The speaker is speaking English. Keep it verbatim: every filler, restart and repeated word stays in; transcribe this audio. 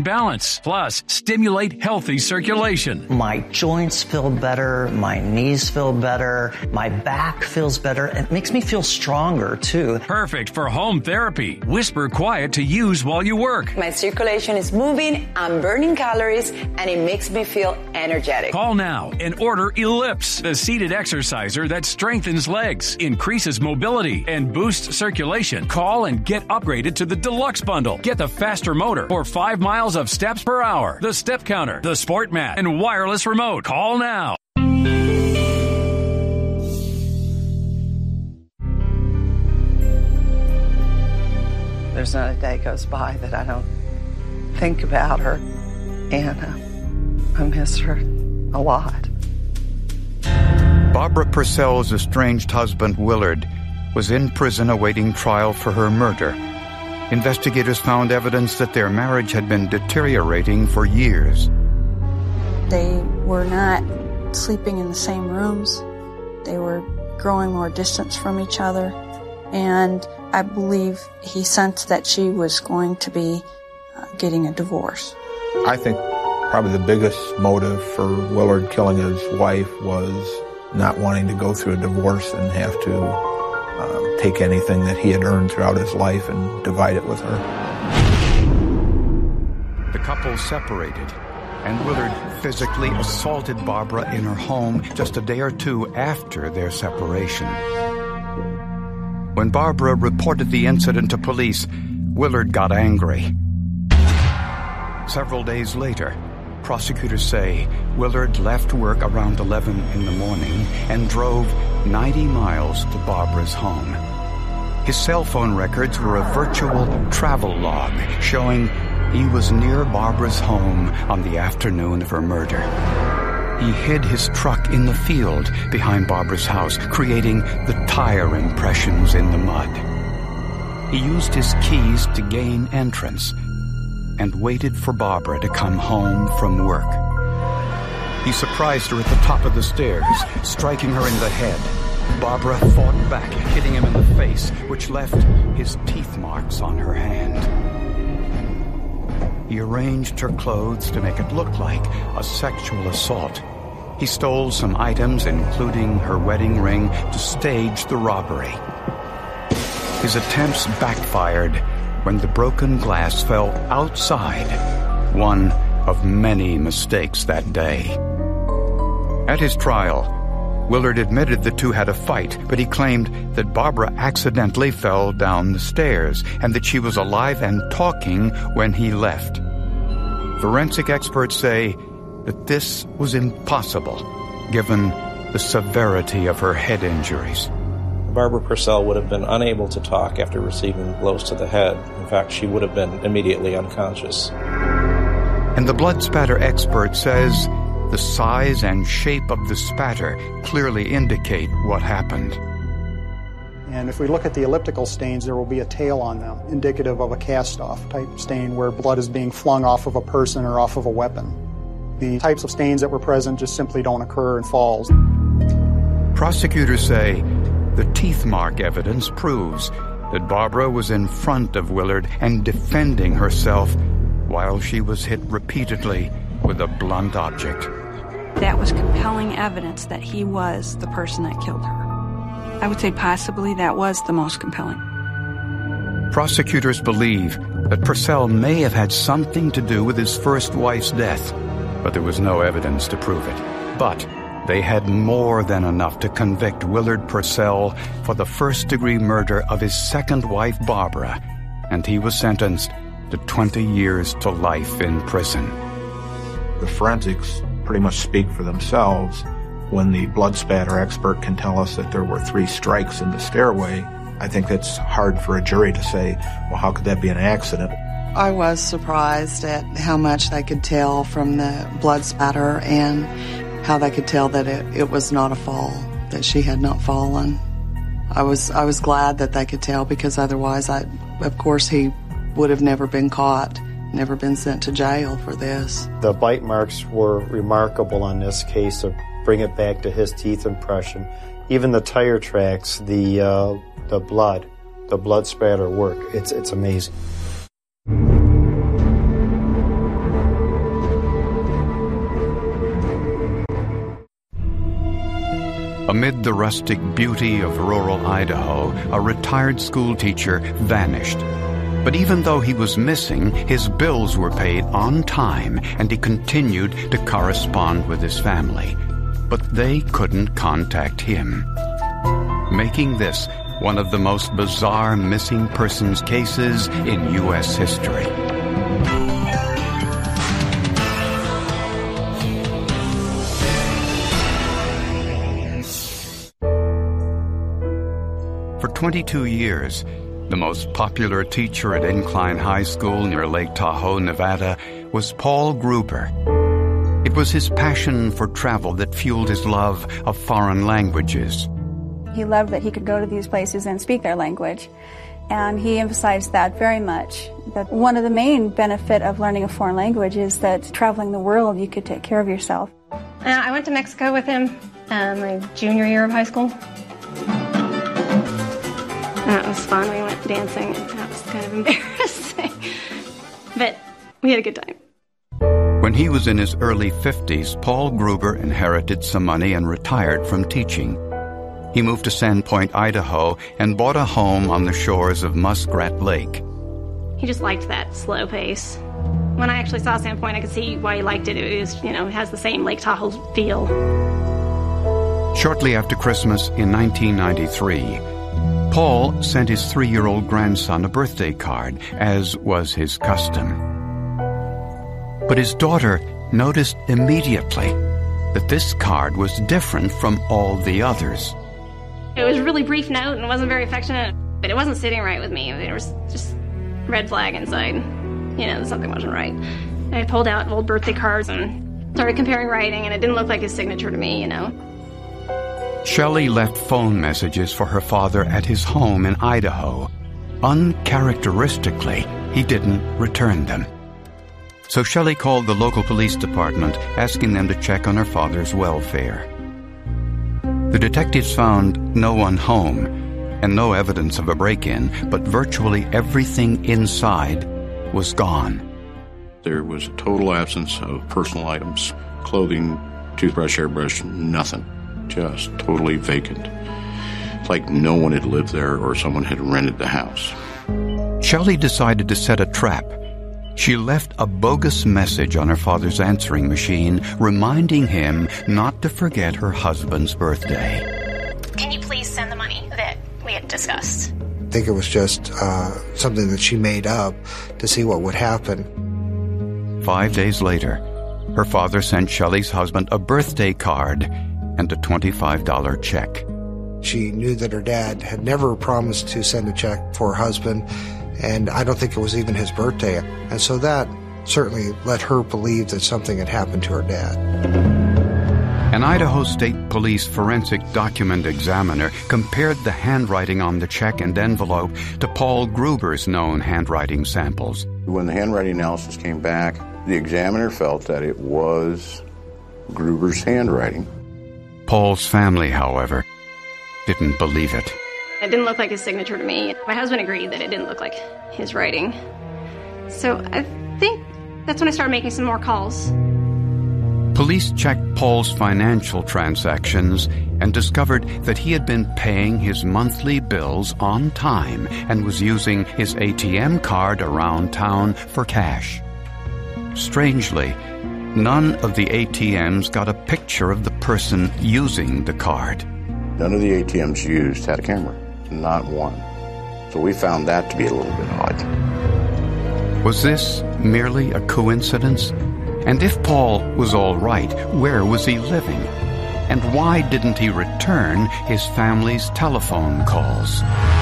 balance, plus stimulate healthy circulation. My joints feel better, my knees feel better, my back feels better. It makes me feel stronger, too. Perfect for home therapy. Whisper Quiet to use while you work. My circulation is moving, I'm burning calories, and it makes me feel energetic. Call now and order Ellipse, the seated exerciser that strengthens legs, increases mobility, and boosts circulation. Call and get upgraded to the Deluxe Bundle. Get the faster motor for five miles of steps per hour, the step counter, the sport mat, and wireless remote. Call now. There's not a day goes by that I don't think about her, and uh, I miss her a lot. Barbara Purcell's estranged husband, Willard, was in prison awaiting trial for her murder. Investigators found evidence that their marriage had been deteriorating for years. They were not sleeping in the same rooms. They were growing more distance from each other. And I believe he sensed that she was going to be uh, getting a divorce. I think probably the biggest motive for Willard killing his wife was not wanting to go through a divorce and have to uh, take anything that he had earned throughout his life and divide it with her. The couple separated, and Willard physically assaulted Barbara in her home just a day or two after their separation. When Barbara reported the incident to police, Willard got angry. Several days later, prosecutors say Willard left work around eleven in the morning and drove ninety miles to Barbara's home. His cell phone records were a virtual travel log showing he was near Barbara's home on the afternoon of her murder. He hid his truck in the field behind Barbara's house, creating the tire impressions in the mud. He used his keys to gain entrance and waited for Barbara to come home from work. He surprised her at the top of the stairs, striking her in the head. Barbara fought back, hitting him in the face, which left his teeth marks on her hand. He arranged her clothes to make it look like a sexual assault. He stole some items, including her wedding ring, to stage the robbery. His attempts backfired when the broken glass fell outside, one of many mistakes that day. At his trial, Willard admitted the two had a fight, but he claimed that Barbara accidentally fell down the stairs and that she was alive and talking when he left. Forensic experts say that this was impossible, given the severity of her head injuries. Barbara Purcell would have been unable to talk after receiving blows to the head. In fact, she would have been immediately unconscious. And the blood spatter expert says the size and shape of the spatter clearly indicate what happened. And if we look at the elliptical stains, there will be a tail on them, indicative of a cast-off type stain where blood is being flung off of a person or off of a weapon. The types of stains that were present just simply don't occur in falls. Prosecutors say the teeth mark evidence proves that Barbara was in front of Willard and defending herself while she was hit repeatedly with a blunt object. That was compelling evidence that he was the person that killed her. I would say possibly that was the most compelling. Prosecutors believe that Purcell may have had something to do with his first wife's death, but there was no evidence to prove it. But they had more than enough to convict Willard Purcell for the first-degree murder of his second wife, Barbara, and he was sentenced to twenty years to life in prison. The forensics pretty much speak for themselves. When the blood spatter expert can tell us that there were three strikes in the stairway, I think it's hard for a jury to say, well, how could that be an accident? I was surprised at how much they could tell from the blood spatter and how they could tell that it, it was not a fall, that she had not fallen. I was I was glad that they could tell, because otherwise, I, of course, he would have never been caught, never been sent to jail for this. The bite marks were remarkable on this case of bring it back to his teeth impression. Even the tire tracks, the uh, the blood, the blood spatter work. It's it's amazing. Amid the rustic beauty of rural Idaho, a retired schoolteacher vanished. But even though he was missing, his bills were paid on time, and he continued to correspond with his family. But they couldn't contact him, making this one of the most bizarre missing persons cases in U S history. For twenty-two years, the most popular teacher at Incline High School near Lake Tahoe, Nevada, was Paul Gruber. It was his passion for travel that fueled his love of foreign languages. He loved that he could go to these places and speak their language, and he emphasized that very much. That one of the main benefit of learning a foreign language is that traveling the world, you could take care of yourself. Uh, I went to Mexico with him uh, my junior year of high school. That was fun. We went dancing, and that was kind of embarrassing. But we had a good time. When he was in his early fifties, Paul Gruber inherited some money and retired from teaching. He moved to Sandpoint, Idaho, and bought a home on the shores of Muskrat Lake. He just liked that slow pace. When I actually saw Sandpoint, I could see why he liked it. It was, you know, it has the same Lake Tahoe feel. Shortly after Christmas in nineteen ninety-three, Paul sent his three-year-old grandson a birthday card, as was his custom. But his daughter noticed immediately that this card was different from all the others. It was a really brief note and wasn't very affectionate, but it wasn't sitting right with me. There was just red flag inside. You know, something wasn't right. I pulled out old birthday cards and started comparing writing, and it didn't look like his signature to me, you know. Shelley left phone messages for her father at his home in Idaho. Uncharacteristically, he didn't return them. So Shelley called the local police department, asking them to check on her father's welfare. The detectives found no one home and no evidence of a break-in, but virtually everything inside was gone. There was a total absence of personal items, clothing, toothbrush, hairbrush, nothing. Just totally vacant. It's like no one had lived there or someone had rented the house. Shelley decided to set a trap. She left a bogus message on her father's answering machine, reminding him not to forget her husband's birthday. Can you please send the money that we had discussed? I think it was just uh, something that she made up to see what would happen. Five days later, her father sent Shelley's husband a birthday card and a twenty-five dollars check. She knew that her dad had never promised to send a check for her husband, and I don't think it was even his birthday. And so that certainly let her believe that something had happened to her dad. An Idaho State Police forensic document examiner compared the handwriting on the check and envelope to Paul Gruber's known handwriting samples. When the handwriting analysis came back, the examiner felt that it was Gruber's handwriting. Paul's family, however, didn't believe it. It didn't look like his signature to me. My husband agreed that it didn't look like his writing. So I think that's when I started making some more calls. Police checked Paul's financial transactions and discovered that he had been paying his monthly bills on time and was using his A T M card around town for cash. Strangely, none of the A T Ms got a picture of the person using the card. None of the A T Ms used had a camera. Not one. So we found that to be a little bit odd. Was this merely a coincidence? And if Paul was all right, where was he living? And why didn't he return his family's telephone calls?